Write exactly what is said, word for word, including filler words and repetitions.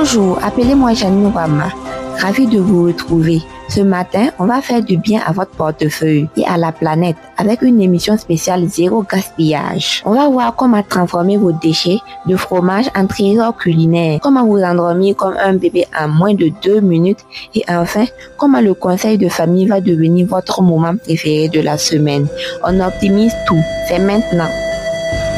Bonjour, appelez-moi Janine Ouama. Ravi de vous retrouver. Ce matin, on va faire du bien à votre portefeuille et à la planète avec une émission spéciale Zéro Gaspillage. On va voir comment transformer vos déchets de fromage en trésor culinaire, comment vous endormir comme un bébé en moins de deux minutes et enfin, comment le conseil de famille va devenir votre moment préféré de la semaine. On optimise tout. C'est maintenant.